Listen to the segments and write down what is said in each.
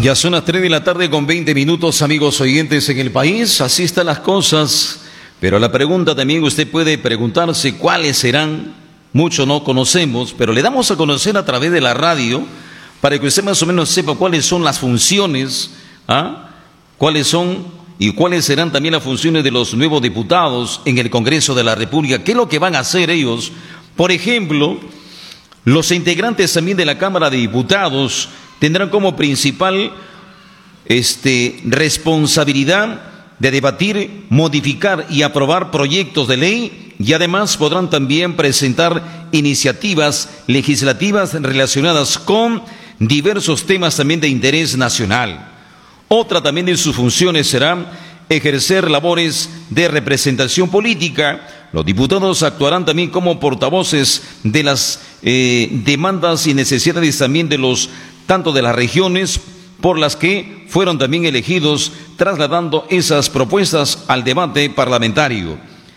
Ya son las 3 de la tarde con 20 minutos, amigos oyentes en el país. Así están las cosas. Pero la pregunta también usted puede preguntarse cuáles serán. Muchos no conocemos, pero le damos a conocer a través de la radio para que usted más o menos sepa cuáles son las funciones, cuáles son y cuáles serán también las funciones de los nuevos diputados en el Congreso de la República. ¿Qué es lo que van a hacer ellos? Por ejemplo, los integrantes también de la Cámara de Diputados tendrán como principal responsabilidad de debatir, modificar y aprobar proyectos de ley, y además podrán también presentar iniciativas legislativas relacionadas con diversos temas también de interés nacional. Otra también de sus funciones será ejercer labores de representación política. Los diputados actuarán también como portavoces de las demandas y necesidades también tanto de las regiones por las que fueron también elegidos, trasladando esas propuestas al debate parlamentario.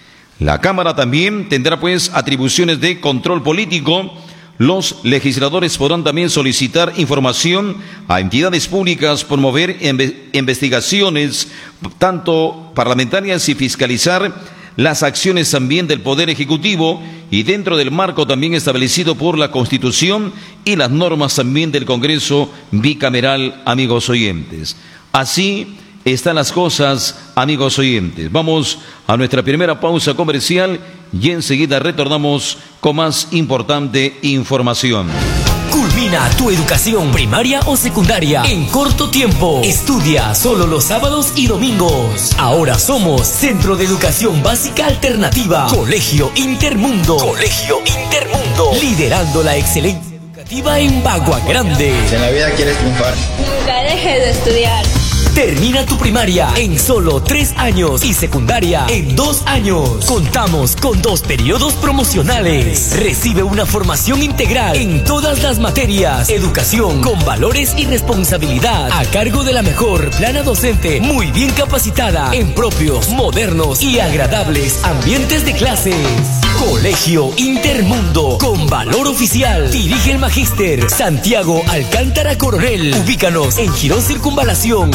La Cámara también tendrá pues atribuciones de control político. Los legisladores podrán también solicitar información a entidades públicas, promover investigaciones tanto parlamentarias y fiscalizar las acciones también del Poder Ejecutivo, y dentro del marco también establecido por la Constitución y las normas también del Congreso bicameral, amigos oyentes. Así están las cosas, amigos oyentes. Vamos a nuestra primera pausa comercial y enseguida retornamos con más importante información. Culmina tu educación primaria o secundaria en corto tiempo. Estudia solo los sábados y domingos. Ahora somos Centro de Educación Básica Alternativa. Colegio Intermundo. Colegio Intermundo. Liderando la excelencia educativa en Bagua Grande. Si en la vida quieres triunfar, nunca dejes de estudiar. Termina tu primaria en solo 3 años y secundaria en 2 años. Contamos con 2 periodos promocionales. Recibe una formación integral en todas las materias. Educación con valores y responsabilidad a cargo de la mejor plana docente, muy bien capacitada en propios, modernos y agradables ambientes de clases. Colegio Intermundo con valor oficial. Dirige el magíster Santiago Alcántara Coronel. Ubícanos en Girón Circunvalación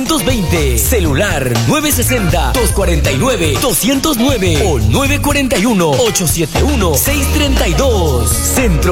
620. Celular 960-249-209 o 941-871-632. Centro